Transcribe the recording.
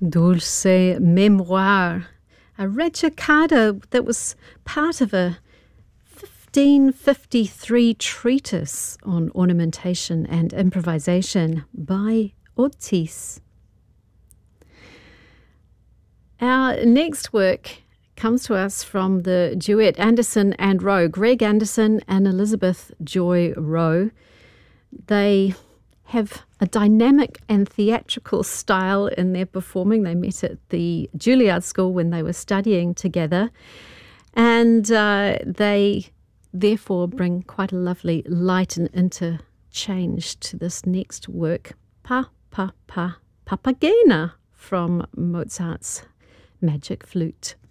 Dulce Memoir, a regiocada that was part of a 1553 treatise on ornamentation and improvisation by Otis. Our next work comes to us from the duet Anderson and Rowe, Greg Anderson and Elizabeth Joy Rowe. They have a dynamic and theatrical style in their performing. They met at the Juilliard School when they were studying together, and they therefore bring quite a lovely light and interchange to this next work, Papagena, from Mozart's Magic Flute.